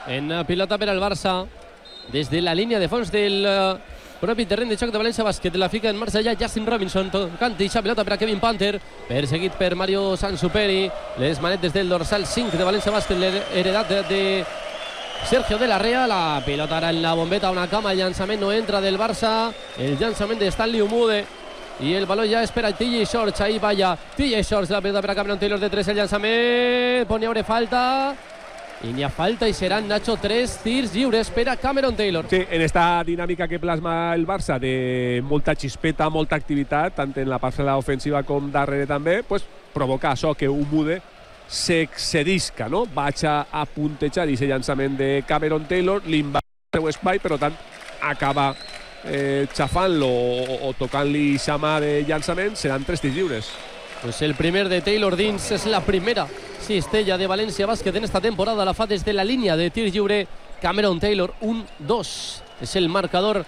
en pilota per al Barça. Des de la línia de fons del propi terreny de xoc de València Bàsquet. La fica en marxa ja Justin Robinson, tocant eixa pilota per a Kevin Panther, perseguit per Mario Sansuperi. Les manetes del dorsal 5 de València Bàsquet, l'heredat de Sergio de la Rea. La pilota ara en la bombeta, una cama, el llançament no entra del Barça, el llançament de Stanley Umude, i el baló ja espera TJ Shorts. Ahí vaya TJ Shorts, la pilota per a Cameron Taylor de 3, el llançament, pot n'hi haure falta, i n'hi ha falta, i seran, Nacho, 3 tirs lliures per a Cameron Taylor. Sí, en esta dinàmica que plasma el Barça de molta xispeta, molta activitat, tant en la parcel·la ofensiva com darrere també, pues, provoca això que Umude s'excedisca, no? Vaig a puntejar aquest llançament de Cameron Taylor, li invade el seu espai, però tant acaba xafant-lo o tocant-li xama de llançament. Seran 3 tirs lliures. Pues el primer de Taylor dins, és la primera cistella de València Bàsquet en esta temporada. La fa des de la línia de tir lliure Cameron Taylor. 1-2 és el marcador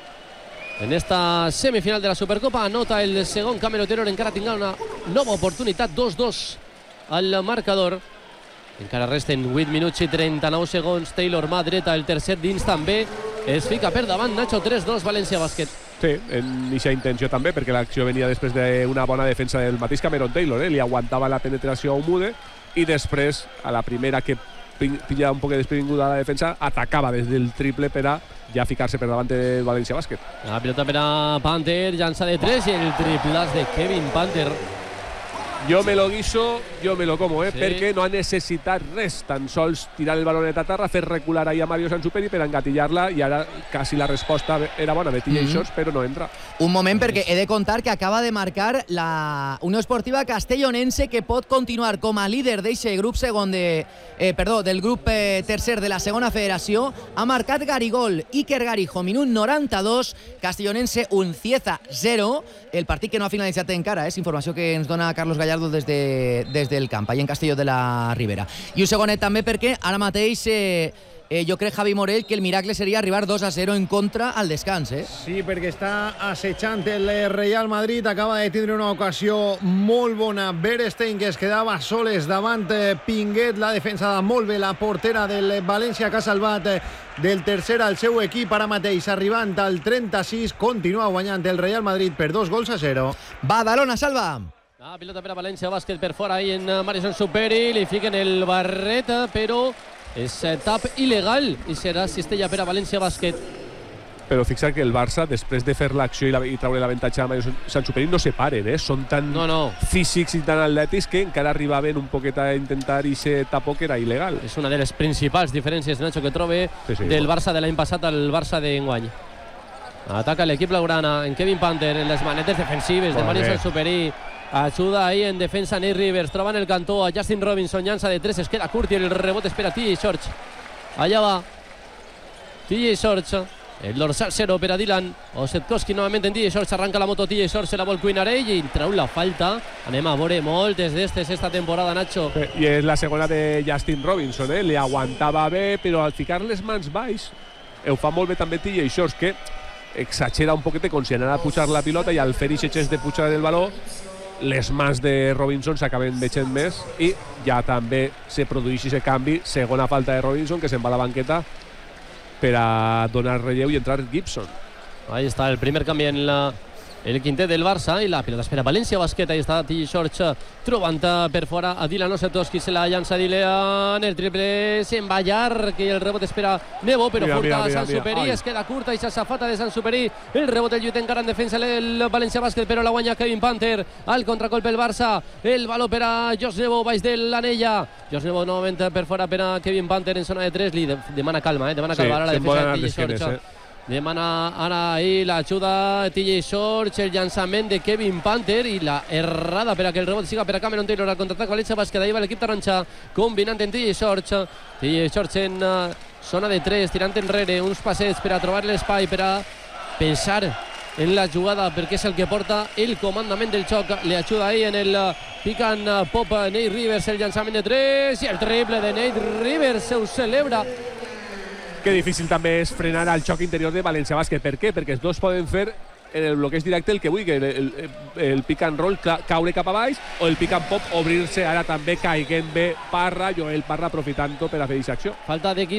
en esta semifinal de la Supercopa. Anota el segon Cameron Taylor, encara tindrà una nova oportunitat. 2-2 al marcador. Encara resten 8 minuts i 39 segons. Taylor mà dreta, el tercer dins també. Es fica per davant, Nacho. 3-2 València Bàsquet. Sí, en aquesta intenció també, perquè l'acció venia després d'una bona defensa del mateix Cameron Taylor. Li aguantava la penetració a Umude i després, a la primera que pilla un poc desprevinguda la defensa, atacava des del triple per a ja ficar-se per davant del València Bàsquet. La pilota per a Panther, llança de 3 i el triplàs de Kevin Panther. Jo me lo guiso, jo me lo como, Sí. perquè no ha necessitat res, tan sols tirar el balonet a terra, fer recular ahí a Mario Sansuperi per engatillar-la, i ara quasi la resposta era bona de TJ Shorts, però no entra. Un moment, perquè he de contar que acaba de marcar la Unió Esportiva Castellonense, que pot continuar com a líder d'aquest grup segon del grup tercer de la segona federació. Ha marcat Garigol, Iker Garijo, minut 92, Castellonense 1, Cieza 0. El partit que no ha finalitzat encara, és informació que ens dona Carlos Gallardo des del camp, allà en Castelló de la Ribera. I un segonet també perquè ara mateix jo crec, Javi Morell, que el miracle seria arribar 2-0 en contra al descans. Sí, perquè està assetjant el Real Madrid. Acaba de tindre una ocasió molt bona. Berestein, que es quedava soles davant Pinguet. La defensa molt bé, la portera del València, que ha salvat del tercer al seu equip. Ara mateix, arribant al 36, continua guanyant el Real Madrid per 2-0. Badalona, Salva. La pilota per a València Bàsquet per fora, ahí en Mario Sansuperi, li fiquen el barret, però és tap il·legal i serà cistella per a València Bàsquet. Però fixa't que el Barça, després de fer l'acció i treure l'avantatge a Mario Sansuperi, no se paren, són tan físics i tan atlètics que encara arribaven un poquet a intentar i ser tapó que era il·legal. És una de les principals diferències, Nacho, que trobe del Barça de l'any passat al Barça d'enguany. Ataca l'equip blaugrana en Kevin Panther, en les manetes defensives de Mario Sansuperi. Ajuda ahí en defensa Nate Rivers, troba en el cantó a Justin Robinson, llança de 3, es queda curt i el rebot espera TJ Shorts. Allà va TJ Shorts, el dorsal 0 per a Dylan Osetkowski, novament en TJ Shorts, arranca la moto TJ Shorts, se la vol cuinar ell i treu la falta. Anem a veure moltes d'estes esta temporada, Nacho. I és la segona de Justin Robinson, li aguantava bé, però al ficar les mans baix ho fa molt bé també TJ Shorts, que exagera un poquet com si anara a pujar la pilota, i al fer aquest gest de pujar el baló les mans de Robinson s'acaben veient més i ja també se produeix aquest canvi. Segona falta de Robinson, que se'n va a la banqueta per a donar relleu i entrar Gibson. Ahí està el primer canvi en el quintet del Barça, i la pilota espera València Bàsquet. Ahí està TJ Shorts trobant per fora a Dylan Osetkowski, se la llança Dylan, el triple se'n va llarg i el rebot espera Nebo, però furta Sansuperi, es queda curta i s'assafata de Sansuperi. El rebot el lluita encara en defensa el València Bàsquet, però la guanya Kevin Panther. Al contracolp el Barça, el baló per a Josh Nebo baix de l'anella. Josh Nebo novament per fora per a Kevin Panther en zona de 3, li demana calma, demana calma ara la defensa de TJ Shorts. Demana ara ahí l'ajuda TJ Shorts, el llançament de Kevin Panther i la errada per a que el rebot siga per a Cameron Taylor. Al contraatac València Bàsquet, ahí va l'equip taronja combinant en TJ Shorts. TJ Shorts en zona de 3, tirant enrere, uns passets per a trobar l'espai, per a pensar en la jugada, perquè és el que porta el comandament del xoc. Le ajuda ahí en el pick and pop Nate Rivers, el llançament de 3 i el triple de Nate Rivers, se ho celebra. Que difícil també és frenar el xoc interior de València Bàsquet. Per què? Perquè els dos poden fer en el bloqueig directe el que vulgui, el pick and roll caure cap a baix, o el pick and pop obrir-se. Ara també caiguent bé Parra, Joel Parra aprofitant-ho per a fer aquesta acció. Falta d'equip